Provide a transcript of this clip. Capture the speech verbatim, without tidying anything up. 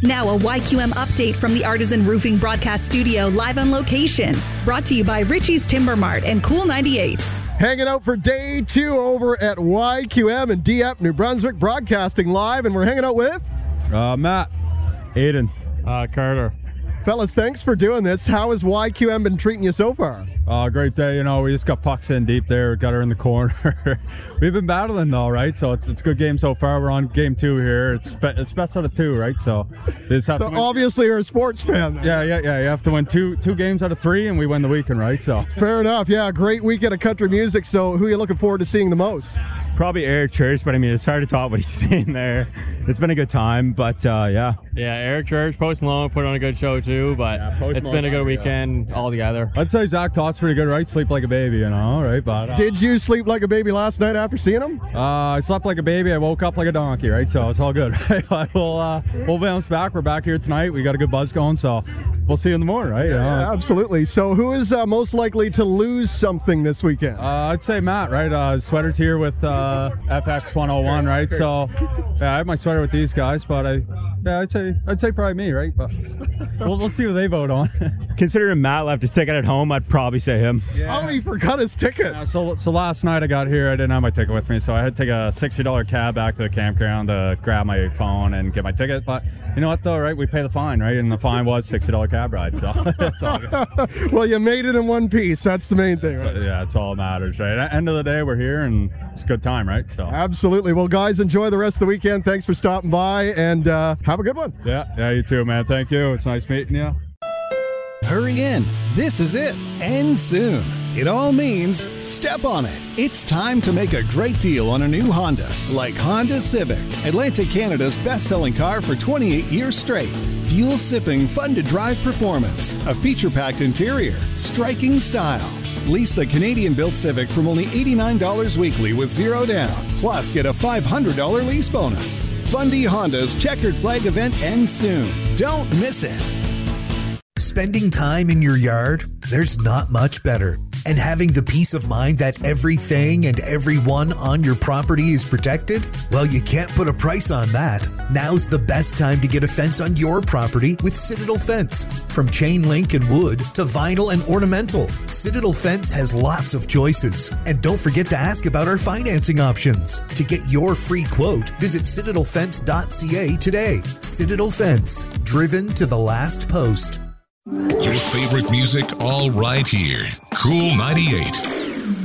Now a Y Q M update from the Artisan Roofing Broadcast Studio live on location. Brought to you by Richie's Timber Mart and Cool ninety-eight. Hanging out for day two over at Y Q M in Dieppe, New Brunswick, broadcasting live, and we're hanging out with... Uh, Matt. Aiden. Uh, Carter. Fellas, thanks for doing this. How has Y Q M been treating you so far? Uh, great day. You know, we just got pucks in deep there. Got her in the corner. We've been battling, though, right? So it's, it's a good game so far. We're on game two here. It's be- it's best out of two, right? So this have so to win. Obviously you're a sports fan, then. Yeah, yeah, yeah. You have to win two two games out of three, and we win the weekend, right? So fair enough. Yeah, great weekend of country music. So who are you looking forward to seeing the most? Probably Eric Church, but I mean, it's hard to talk what he's saying there. It's been a good time, but uh, yeah. Yeah, Eric Church, Post Malone put on a good show too, but yeah, it's been a good weekend yeah. altogether. I'd say Zach Todd's pretty good, right? Sleep like a baby, you know, right? But uh, did you sleep like a baby last night after seeing him? Uh, I slept like a baby. I woke up like a donkey, right? So it's all good, right? But we'll uh, we'll bounce back. We're back here tonight. We got a good buzz going, so we'll see you in the morning, right? Yeah, you know, yeah absolutely. So who is uh, most likely to lose something this weekend? Uh, I'd say Matt, right? Uh, his sweater's here with uh, F X one oh one, right? So yeah, I have my sweater with these guys, but I yeah, I'd say I'd say probably me, right? But we'll, we'll see what they vote on. Considering Matt left his ticket at home, I'd probably say him. Yeah. Oh, he forgot his ticket. Yeah, so so last night I got here, I didn't have my ticket with me, so I had to take a sixty dollars cab back to the campground to grab my phone and get my ticket. But you know what, though, right? We pay the fine, right? And the fine was sixty dollars cab ride, so it's all good. Well, you made it in one piece. That's the main thing, right? So, yeah, it's all that matters, right? At the end of the day, we're here, and it's a good time, right? So absolutely. Well, guys, enjoy the rest of the weekend. Thanks for stopping by, and uh, have a good one. Yeah, yeah, you too, man. Thank you. It's nice meeting you. Hurry in. This is it. End soon. It all means step on it. It's time to make a great deal on a new Honda, like Honda Civic, Atlantic Canada's best-selling car for twenty-eight years straight. Fuel-sipping, fun-to-drive performance, a feature-packed interior, striking style. Lease the Canadian-built Civic from only eighty-nine dollars weekly with zero down. Plus, get a five hundred dollars lease bonus. Fundy Honda's Checkered Flag event ends soon. Don't miss it. Spending time in your yard, there's not much better. And having the peace of mind that everything and everyone on your property is protected? Well, you can't put a price on that. Now's the best time to get a fence on your property with Citadel Fence. From chain link and wood to vinyl and ornamental, Citadel Fence has lots of choices. And don't forget to ask about our financing options. To get your free quote, visit citadel fence dot c a today. Citadel Fence, driven to the last post. Your favorite music all right here. Cool ninety-eight.